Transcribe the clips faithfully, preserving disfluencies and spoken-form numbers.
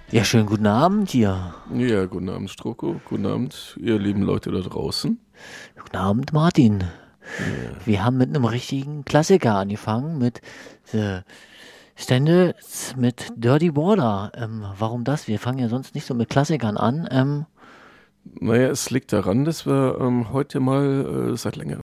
Ja, schönen guten Abend hier. Ja, guten Abend, Stroko. Guten Abend, ihr lieben Leute da draußen. Guten Abend, Martin. Ja. Wir haben mit einem richtigen Klassiker angefangen, mit The Standards, mit Dirty Water. Ähm, warum das? Wir fangen ja sonst nicht so mit Klassikern an. Ähm, Naja, es liegt daran, dass wir ähm, heute mal äh, seit längerem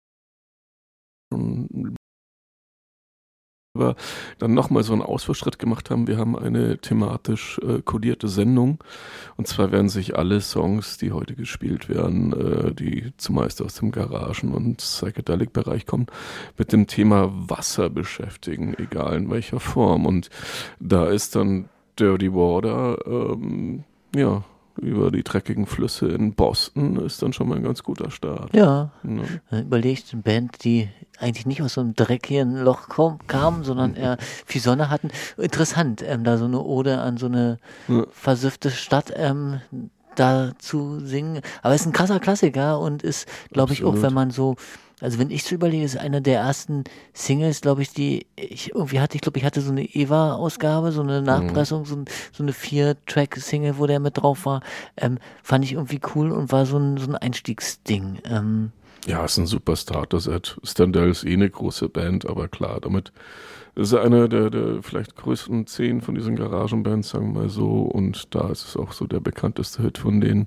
aber dann nochmal so einen Ausfallschritt gemacht haben. Wir haben eine thematisch äh, kodierte Sendung. Und zwar werden sich alle Songs, die heute gespielt werden, äh, die zumeist aus dem Garagen- und Psychedelic-Bereich kommen, mit dem Thema Wasser beschäftigen, egal in welcher Form. Und da ist dann Dirty Water, ähm, ja, über die dreckigen Flüsse in Boston ist dann schon mal ein ganz guter Start. ja, Ne? überlegt, eine Band, die eigentlich nicht aus so einem dreckigen Loch kom- kam, sondern eher viel Sonne hatten. Interessant, ähm, da so eine Ode an so eine Ja, versiffte Stadt ähm, da zu singen. Aber es ist ein krasser Klassiker und ist, glaube ich, auch, wenn absolut. man so, also wenn ich so überlege, ist einer der ersten Singles, glaube ich, die ich irgendwie hatte. Ich glaube, ich hatte so eine Eva-Ausgabe, so eine Mhm. Nachpressung, so, ein, so eine Vier-Track-Single, wo der mit drauf war. Ähm, fand ich irgendwie cool und war so ein, so ein Einstiegsding. Ähm, Ja, ist ein super Starter-Set. Standell ist eh eine große Band, aber klar, damit ist er einer der, der vielleicht größten zehn von diesen Garagenbands, sagen wir mal so. Und da ist es auch so der bekannteste Hit von denen.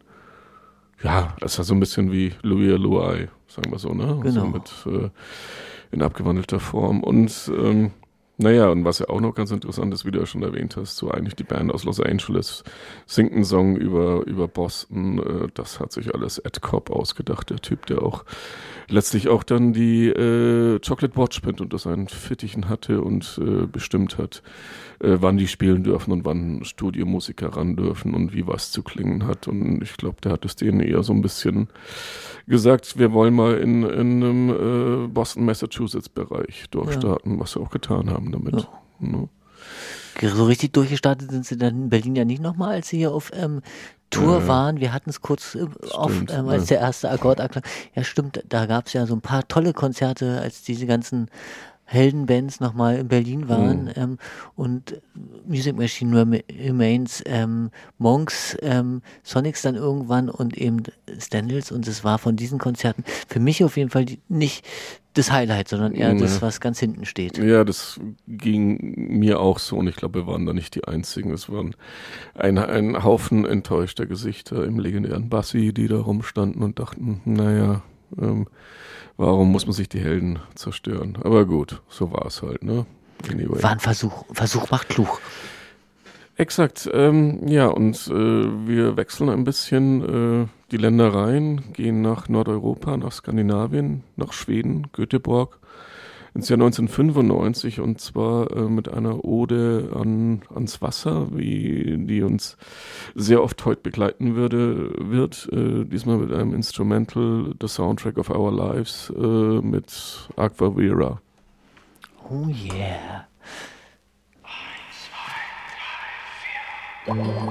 Ja, es ist ja so ein bisschen wie Louis Louis, sagen wir so, ne? So genau. mit äh, in abgewandelter Form. Und ähm, naja, und was ja auch noch ganz interessant ist, wie du ja schon erwähnt hast, so eigentlich die Band aus Los Angeles singt einen Song über, über Boston. Äh, das hat sich alles Ed Cobb ausgedacht, der Typ, der auch letztlich auch dann die äh, Chocolate Watch Band unter seinen Fittichen hatte und äh, bestimmt hat, äh, wann die spielen dürfen und wann Studiomusiker ran dürfen und wie was zu klingen hat. Und ich glaube, der hat es denen eher so ein bisschen gesagt, wir wollen mal in, in einem äh, Boston, Massachusetts-Bereich Ja, durchstarten, was sie auch getan haben damit. ja. Ne? So richtig durchgestartet sind sie dann in Berlin ja nicht nochmal, als sie hier auf ähm, Tour Äh, waren. Wir hatten es kurz äh, auf, stimmt. ähm, als Ne? der erste Akkord anklang. Ja, stimmt, da gab es ja so ein paar tolle Konzerte, als diese ganzen Heldenbands nochmal in Berlin waren Hm. ähm, und Music Machine Rem- Remains, ähm, Monks, ähm, Sonics dann irgendwann und eben Standards und es war von diesen Konzerten für mich auf jeden Fall die, nicht das Highlight, sondern eher das, Ne. was ganz hinten steht. Ja, das ging mir auch so und ich glaube, wir waren da nicht die Einzigen. Es waren ein, ein Haufen enttäuschter Gesichter im legendären Bassi, die da rumstanden und dachten, naja, ähm, warum muss man sich die Helden zerstören? Aber gut, so war es halt, ne? Anyway. War ein Versuch. Versuch macht klug. Exakt, ähm, ja, und äh, wir wechseln ein bisschen äh, die Ländereien, gehen nach Nordeuropa, nach Skandinavien, nach Schweden, Göteborg, ins Jahr neunzehnhundertfünfundneunzig und zwar äh, mit einer Ode an, ans Wasser, wie die uns sehr oft heute begleiten würde, wird. Äh, diesmal mit einem Instrumental, The Soundtrack of Our Lives, äh, mit Aqua Vera. Oh yeah.